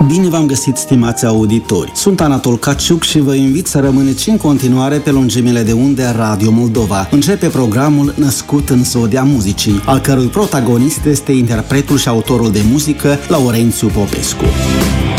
Bine v-am găsit, stimați auditori! Sunt Anatol Caciuc și vă invit să rămâneți în continuare pe lungimile de unde a Radio Moldova. Începe programul Născut în Zodia Muzicii, al cărui protagonist este interpretul și autorul de muzică Laurențiu Popescu.